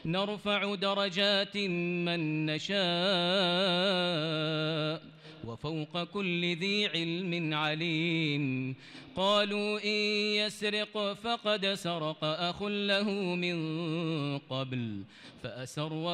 نرفع درجات من نشاء وفوق كل ذي علم عليم. قالوا إن يسرق فقد سرق أخ له من قبل فأسر